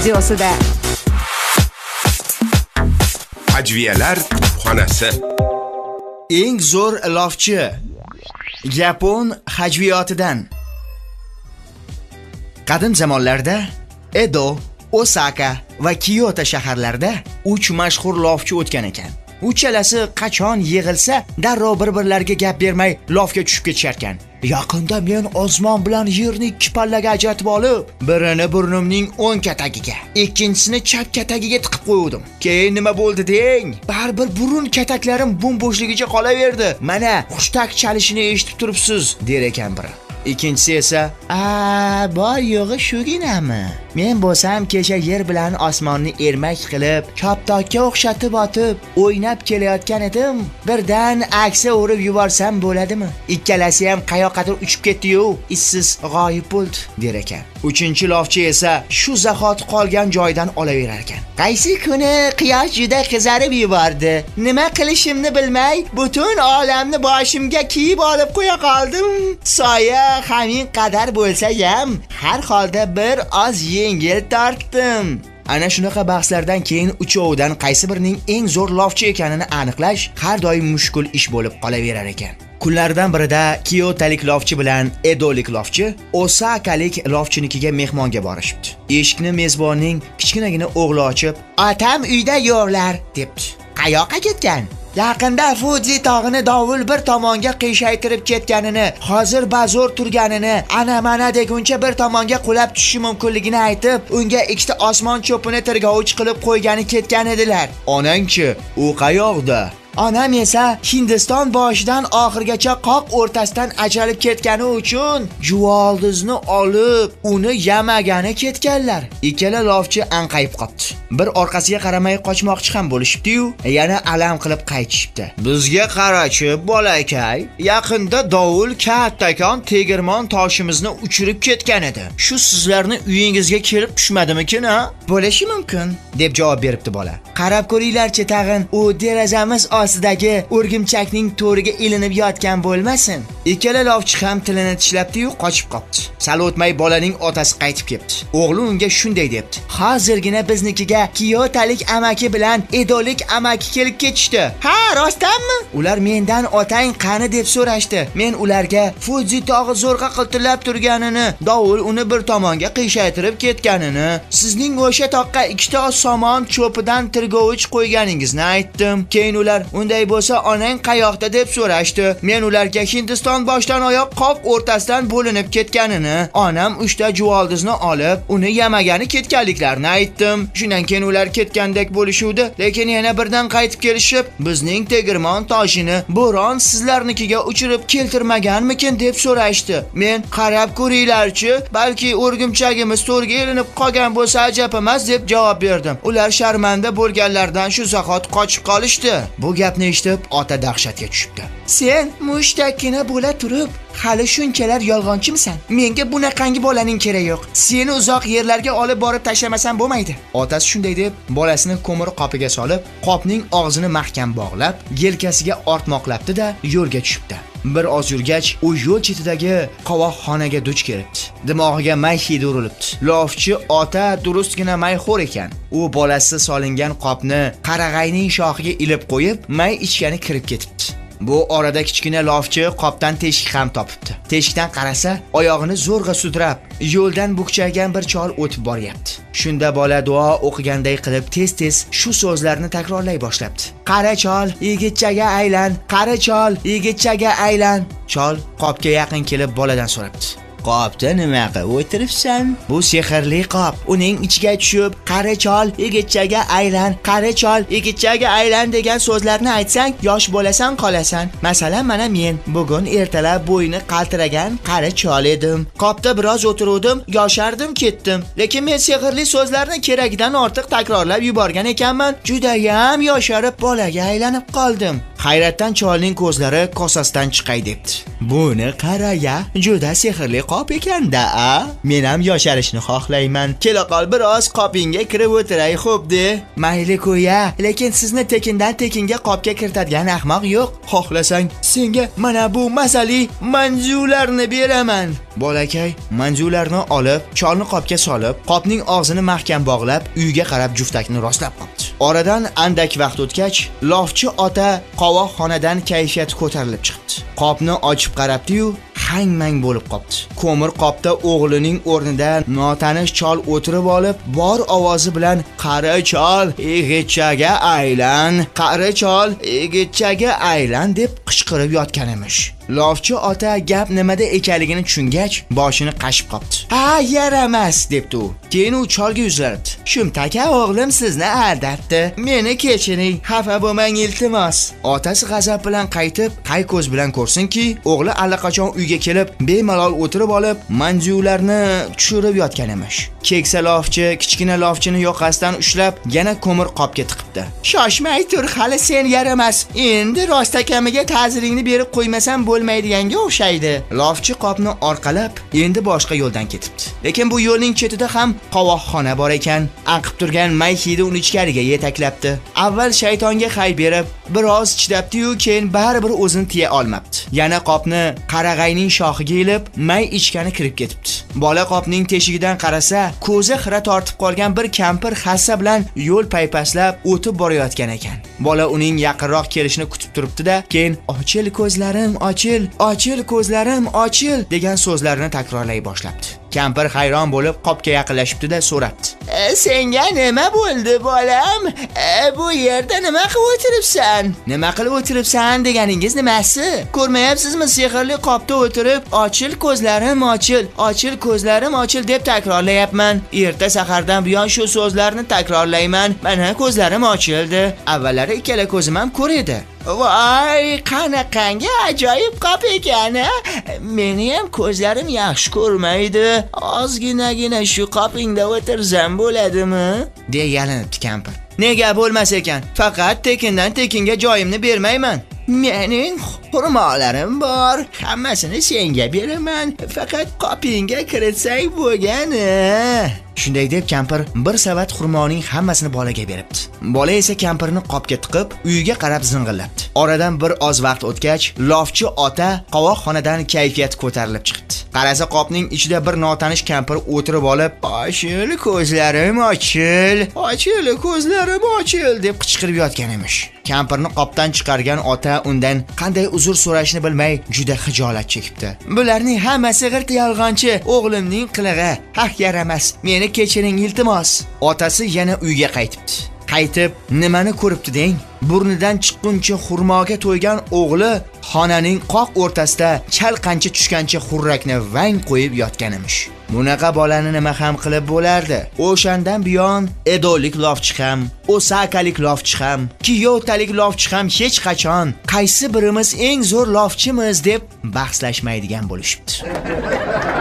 radiosida. Ajviyalar xonasi. Eng zo'r lofchi Yapon hajviyotidan. Qadim zamonlarda Edo, Osaka va Kyoto shaharlarida 3 mashhur lofchi o'tgan ekan. Uchalasi qachon yig'ilsa, darrov bir-birlariga gap bermay lofga tushib ketishar ekan. Yaqinda men osmon bilan yerni ikki pallaga ajratib olib, birini burnimning o'ng katagiga, ikkinchisini chap katagiga tiqib qo'ydim. Keyin nima bo'ldi deng? Baribir burun kataklarim bo'm-bo'shligicha qolaverdi. Mana xushtak chalishini eshitib turibsiz, der ekan biri. Ikkinchisi esa, boy yo'g'i shuginami? Men bo'lsam kecha yer bilan osmonni ermak qilib, choptokka o'xshatib otib, o'ynab kelayotgan edim. Birdan aksa urib yuborsam bo'ladimi? Ikkalasi ham qayoqqadir uchib ketdi-yu, izsiz g'oyib bo'ldi, der ekan. Uchinchi lofchi esa shu zahot qolgan joydan olaverar ekan. Qaysi kuni quyosh juda qizarib yubordi. Nima qilishimni bilmay, butun olamni boshimga kiyib olib qo'ya qoldim. Soya hamin qadar bo'lsa ham, har holda bir oz yengil tortdim. Ana shunaqa bahslardan keyin uchovidan qaysi birining eng zo'r lofchi ekanini aniqlash har doim mushkul ish bo'lib qolaverar ekan. Kunlardan birida Kyotalik lofchi bilan Edolik lofchi Osakalik lofchinikiga mehmonga borishibdi. Eshikni mezbonning kichkinagina o'g'li ochib, "Otam uyda yo'qlar", debdi. "Qayoqqa ketgan?" Yaqinda Fuji tog'ini dovul bir tomonga qiyshaytirib ketganini, hozir bazo'r turganini, ana-mana deguncha bir tomonga qulab tushishi mumkinligini aytib, unga ikkita osmon cho'pini tirgovich qilib qo'ygani ketgan edilar. "Onang-chi, u qayoqda?" Onam esa Hindiston boshidan oxirgacha qoq o'rtasidan ajralib ketgani uchun juvoldizni olib, uni yamagani ketganlar. Ikkala lofchi anqayib qopti. Bir orqasiga qaramay qochmoqchi ham bo'lishibdi-yu, yana alam qilib qaytishibdi. "Bizga qarachi, bolakay, yaqinda dovul kattakon tegirmon toshimizni uchirib ketgan edi. Shu sizlarning uyingizga kelib tushmadimikin, ha?" "Bo'lishi mumkin", deb javob beribdi bola. "Qarab ko'ringlarchi tag'in, u derazamiz ostidagi o'rgimchakning to'riga ilinib yotgan bo'lmasin." Ikkala lofchi ham tilini tishlabdi-yu, qochib qopti. Sal o'tmay bolaning otasi qaytib kelibdi. O'g'li unga shunday debdi: "Hozirgina biznikiga Kyotalik amaki bilan Edolik amaki kelib ketishdi." "Ha, rostdanmi?" "Ular mendan otang qani deb so'rashdi. Men ularga Fuji tog'i zo'rg'a qiltirlab turganini, dovul uni bir tomonga qiyshaytirib ketganini, sizning o'sha toqqa ikkita osmon cho'pidan tirgovich qo'yganingizni aytdim. Keyin ular unday bo'lsa onang qayoqda deb so'rashdi. Men ularga Hindiston boshdan oyoq qoq o'rtasidan bo'linib ketganini, onam 3 ta juvoldizni olib, uni yamagani ketganliklarini aytdim. Shundan keyin ular ketgandek bo'lishuvdi, lekin yana birdan qaytib kelishib, bizning tegirmon toshini bo'ron sizlarnikiga uchirib keltirmaganmikin deb so'rashdi. Men qarab ko'ringlarchi, balki o'rgimchagimiz to'rga ilinib qolgan bo'lsa ajab emas deb javob berdim. Ular sharmanda bo'lganlardan shu zahot qochib qolishdi." Bu gapni eshitib, ota dahshatga tushibdi. "Sen mushtakkina bo'la turib, hali shunchalar yolg'onchimisan? Menga bunaqangi bolaning keragi yo'q. Seni uzoq yerlarga olib borib tashlamasam bo'lmaydi." Otasi shunday deb, bolasini ko'mir qopiga solib, qopning og'zini mahkam bog'lab, yelkasiga ortmoqlabdi-da, yo'lga tushibdi. Bir oz yurgach, u yo'l chetidagi qovoqxonaga duch kelibdi. Dimog'iga may hidi urilibdi. Lofchi ota durustgina mayxo'r ekan. U bolasi solingan qopni qarag'ayning shoxiga ilib qo'yib, may ichgani kirib ketibdi. Bu orada kichkina lofchi qopdan teshik ham topibdi. Teshikdan qarasa, oyog'ini zo'rg'a sudrab, yo'ldan bukchaygan bir chol o'tib boryapti. Shunda bola duo o'qiganday qilib tez-tez shu so'zlarni takrorlay boshlabdi. "Qara chol, yigitchaga aylan, qara chol, yigitchaga aylan." Chol qopga yaqin kelib boladan so'rabdi: "Qopda nima qilib o'tiribsan?" "Bu sehrli qop. Uning ichiga tushib, qari chol, yigitchaga aylan, qari chol, yigitchaga aylan degan so'zlarni aytsang, yosh bo'lasan qolasan. Masalan, mana men bugun ertalab bo'yni qaltiragan qari chol edim. Qopda biroz o'tirdim, yoshardim, ketdim. Lekin men sehrli so'zlarni keragidan ortiq takrorlab yuborgan ekanman. Juda ham yosharib bolaga aylanib qoldim." Hayratdan cholning ko'zlari kosasidan chiqay debdi. "Buni qara-ya, juda sehrli qop ekan-da, a? Men ham yosharishni xohlayman. Kela qol biroz qopingga kirib o'tiray, xo'p-de." "Mayli-ku-ya, lekin sizni tekindan tekinga qopga kiritadigan ahmoq yo'q. Xohlasang, senga mana bu mazali manzularni beraman." Bolakay manjularni olib, cholni qopga solib, qopning og'zini mahkam bog'lab, uyga qarab juftakni rostlab qopti. Oradan andak vaqt o'tgach, lofchi ota qovoqxonadan kayfiyati ko'tarilib chiqdi. Qopni ochib qarabdi-yu, hang-mang bo'lib qopti. Ko'mir qopda o'g'lining o'rnida notanish chol o'tirib olib, bor ovozi bilan "Qari chol, yigitchaga aylan, qari chol, yigitchaga aylan" deb qichqirib yotgan emish. Lofchi ota gap nimada ekanligini tushungach, boshini qashib qopti. "Ha, yaramas" debdi u. Keyin u cholga yuzlandi. "Shumtaka o'g'lim sizni aldabdi. Meni kechiring, xafa bo'lmang iltimos." Otasi g'azab bilan qaytib, qay ko'z bilan ko'rsinki, o'g'li allaqachon uyga kelib, bemalol o'tirib olib, manjularni tushirib yotgan emish. Keksa lofchi kichkina lofchini yoqasidan ushlab, yana ko'mir qopga tiqibdi. "Shoshmay tur, hali sen yaramas. Endi rostakamiga ta'ziringni berib qo'ymasam bo'lmaydiganga o'xshaydi." Lofchi qopni orqalab, endi boshqa yo'ldan ketibdi. Lekin bu yo'lning chetida ham qovoqxona bor ekan. Aqib turgan may hidi uni ichkariga yetaklabdi. Avval shaytonga hay berib, biroz chidabdi-yu, keyin baribir o'zini tiya olmabdi. Yana qopni qarag'ayning shoxiga ilib, may ichkani kirib ketibdi. Bola qopning teshigidan qarasa, ko'zi xira tortib qolgan bir kampir hassa bilan yo'l paypaslab o'tib borayotgan ekan. Bola uning yaqinroq kelishini kutib turibdi-da, keyin "Ochil ko'zlarim, ochil, ochil ko'zlarim, ochil" degan so'zlarni takrorlay boshlabdi. Kampir hayron bo'lib qopga yaqinlashibdi-da so'rabdi. "Senga nima bo'ldi, bolam? Bu yerda nima qilib o'tiribsan?" "Nima qilib o'tiribsan deganingiz nimasi? Ko'rmayapsizmi, sehrli qopda o'tirib, ochil ko'zlarim, ochil, ochil ko'zlarim, ochil deb takrorlayapman. Erta sahardan buyon shu so'zlarni takrorlayman. Mana ko'zlarim ochildi. Avvallari ikkala ko'zim ham ko'r edi." "Voy, qanaqangi ajoyib qop ekan. Meni ham ko'zlarim yaxshi ko'rmaydi. Ozginagina shu qopingda o'tirsam bo'ladimi?" deya yalinibdi kampir. "Nega bo'lmas ekan? Faqat tekindan tekinga joyimni bermayman. Mening xurmolarim bor. Hammasini senga beraman. Faqat qopingga kiritsang bo'lgani." Shunday deb kampir bir savat xurmoning hammasini bolaga beribdi. Bola esa kampirni qopga tiqib, uyiga qarab zing'illabdi. Oradan bir oz vaqt o'tgach, lofchi ota qovoqxonadan kayfiyat ko'tarilib chiqdi. Qarasa qopning ichida bir notanish kampir o'tirib olib, "Ochil ko'zlarim, ochil, ochil ko'zlarim, ochil" deb qichqirib yotgan emish. Kampirni qopdan chiqargan ota undan qanday uzr so'rashni bilmay juda xijolat chekibdi. "Bularning hammasi g'irt yolg'onchi, o'g'limning qilig'i. Haq yaramas. Meni kechiring iltimos." Otasi yana uyga qaytibdi. Qaytib, nimani ko'ribdi deng? Burnidan chiqquncha xurmoga to'ygan o'g'li xonaning qoq o'rtasida chalqancha tushgancha xurrakni vang qo'yib yotgan emish. Bunaqa bolani nima ham qilib bo'lardi? O'shandan buyon edolik lofchi ham, Osakalik lofchi ham, Kiyotalik lofchi ham hech qachon qaysi birimiz eng zo'r lofchimiz deb bahslashmaydigan bo'lishibdi.